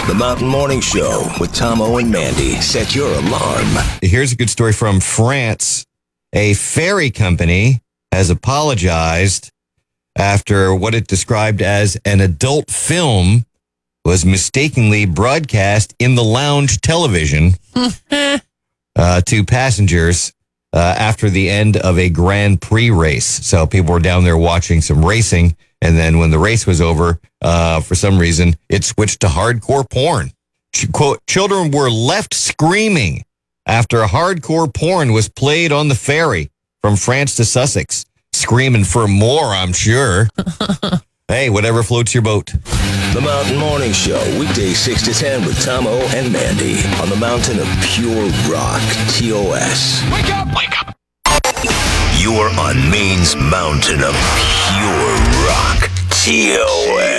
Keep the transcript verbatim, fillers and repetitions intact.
The Mountain Morning Show with Tomo and Mandy. Set your alarm. Here's a good story from France. A ferry company has apologized after what it described as an adult film was mistakenly broadcast in the lounge television uh, to passengers uh, after the end of a Grand Prix race. So people were down there watching some racing, and then when the race was over, uh, for some reason, it switched to hardcore porn. Quote, children were left screaming after hardcore porn was played on the ferry from France to Sussex. Screaming for more, I'm sure. Hey, whatever floats your boat. The Mountain Morning Show, weekdays six to ten with Tomo and Mandy on the mountain of pure rock, T O S. Wake up! Wake up! You are on Maine's mountain of pure rock, T O S.